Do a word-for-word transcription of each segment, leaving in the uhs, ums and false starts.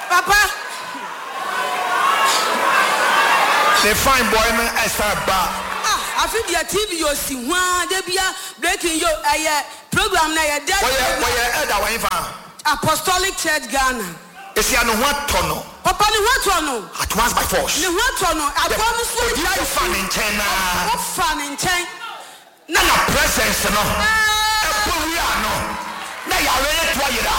Papa. The fine boy man I start back. Ah, I feel the T V you see one they be breaking your uh, program na ya there. Why why elder why fa? Apostolic Church Ghana. Is ya no what tono? Papa ni what tono? At once by force. Ni what tono? I promise you that is fun in China. What fun in China? Na na presence no. E po wi ano. Na ya re to yira.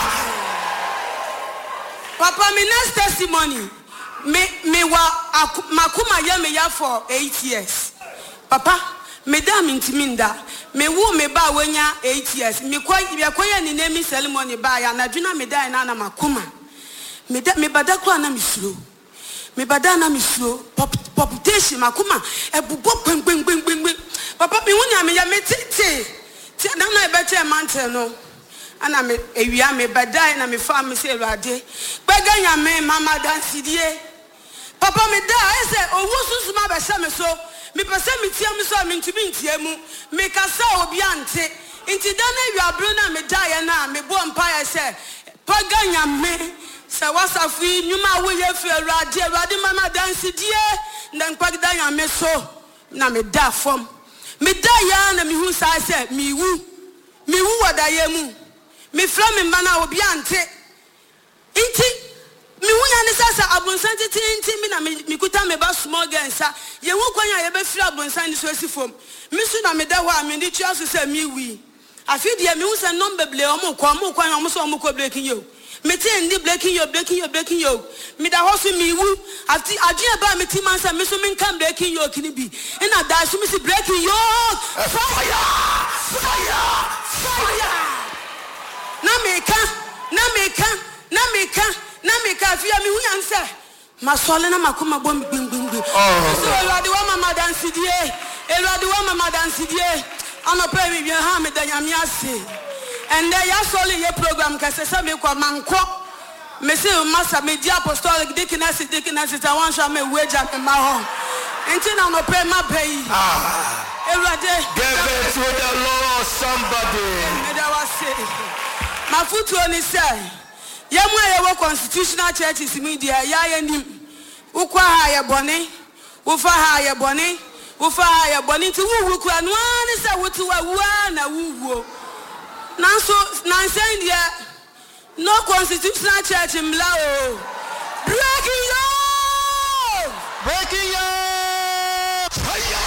Papa, my next testimony. Me me wa makuma ya me ya for eight years. Papa, me da mintiminda. Me wo me ba wenya eight years. Me kwa me kwa ni naming ceremony ba ya na dwuna me da na na makuma. Me da me bada kwa na misuro. Me bada na misuro. Poputation makuma e bubo gbeng gbeng gbeng gbeng. Papa me wunya me ya me tete. Ti na na e bete mantel no. Ana me ewia me bada na me fa me se Awurade. Gbega me mama dance die. Papa me da I say owo susuma be se me so me pese me tie me so me ntumi ntie mu me kasa obi ante nti da na wi abro na me da ye na me bo mpa ye se paganya me se wasafu nyuma wo ye fe Awurade Awurade mama dance die ndan paganya me so na me da fom me da ya na me hu sa se me wu me wu wada ye mu me fra me mba na obi ante nti mi wunya ni sasa abunsan titi nti mi na mi kuta me ba small gensa ye hu kwanya ye be fira abunsan ni so asifom mi su na me da ho a me di tua so se mi wi afi de mi hu se number ble o mo kwa mo kwanya mo so mo ko breaking yo me ti ndi breaking yo breaking yo breaking yo mi da ho so mi wu ati adwe ba me ti man se mi so mi kan breaking yo kini bi ina da so mi si breaking yo fire fire fire na me ka na me ka na me ka na me ka fia me hu yan se masole na makoma bom gbim gbim gbim so Awurade wa mama dance die Awurade wa mama dance die ana pray me bi ha me da nyame ase and there ya sole ye program ka se se me kwa manko me se masa me di apostolic deaconess deaconess I want show me wage and my home enti na no pray ma pay ah Awurade give it to the Lord somebody me da wa se ma futu oni say Yamwa yewo constitutional churches media ya yenim ukwa ha ye bone ufa ha ye bone ufa ha ye bone ti wuwu kwa no ani se wutu wa wa na wuwo nanso nansen dia no constitutional church mla o breaking yo breaking yo fire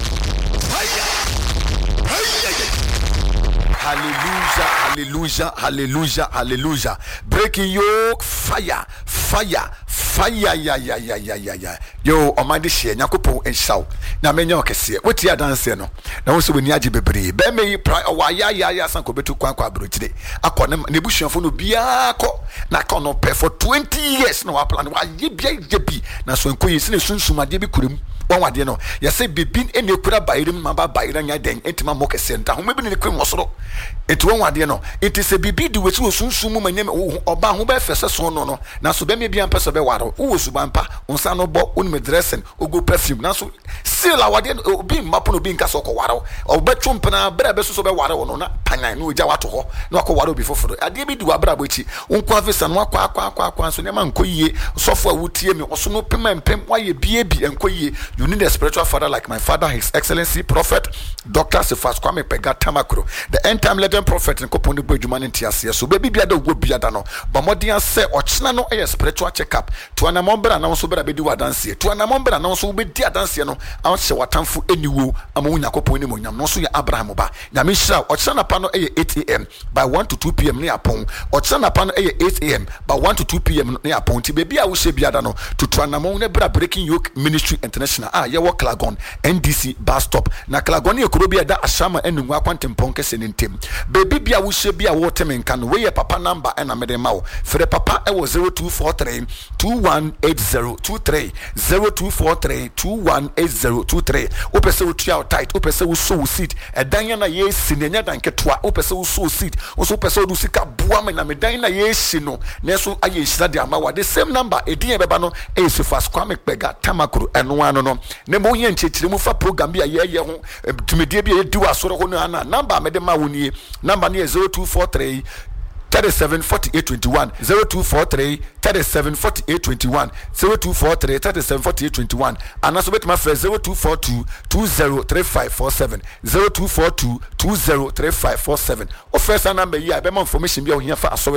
fire fire hallelujah hallelujah hallelujah hallelujah breaking yoke fire fire fire ya ya ya ya ya ya yo omande hye nyakopo enhyaw na menye okese woti adanse no na wo so boni age bebre be me wa ya ya ya san ko betu kwan kwa abrochire akọ ne busuafo no bia akọ na akọ no pay for twenty years no wa plan wa ye bia ye bi na so enkoyi sine sunsumade bi kurem wan wade no ye say bibin ene kura bayirim ma ba bayira nya den entima mo kese nta ho mebi ne kwem wosoro enti wan wade no enti se bibi di weti osunsum mu manyem oba ho ba fese so no no na so be me bia mpese be waro wo subampa onsa no bo onu dressing ogo perfume na so sila wade obi mapo no bi nka so ko waro obetwo mpena bra be so so be waro no na panyan no oja wato ho na ko waro bi foforo ade bi di wa bra bochi onko afisa no akwa akwa akwa akwa so ne ma nkoyie sofo awutie me oso no pema mpem waye bie bi enkoyie. You need a spiritual father like my father, His Excellency Prophet Doctor Sefas Kwame Pega Tamakro, the end time legend prophet in Koponi Bojuman in Tiasia. So baby biada wo biada no. But modian say ochna no a spiritual checkup. To an amomber and also better be do a dance. To an amomber and also be dear dance no. I want to watamfu anywho amunya koponi munyam no so ya Abraham ba. Nyamisha ochna pano a eight a.m. by one to two p.m. near pon. Ochna pano a eight a.m. by one to two p.m. near pon. Ti baby I will say biada no. To Twanamon Nebra Breaking Yoke Ministry International. Ah, yeah, walk Klagon, N D C bus stop. Na Klagon, you could be a da Ashama and Waquantum Ponkes in Tim. Baby, be a wish be a water in can weigh a papa number and a medemau. For the papa, I was zero two four three two one eight zero two three zero two four three two one eight zero two three. Opesa will try out tight, Opesa will so seat. A Diana yes, Sinania than Ketua, Opesa will so seat. Also, Peso Lucica Buam and a Medina yes, no. Neso Ayish Sadiamawa, the same number, a dear Babano, a Sufas Kwame Pega, Tamakuru, and one no. Nemo yen chechiri mufa program bi aye ye ho tumedie bi edu asoro ho na number medema woni number ne zero two four three thirty-seven forty-eight twenty-one zero two four three thirty-seven forty-eight twenty-one zero two four three thirty-seven forty-eight twenty-one and also bet my friend zero two four two two zero three five four seven zero two four two two zero three five four seven. O first number here be more information be o here for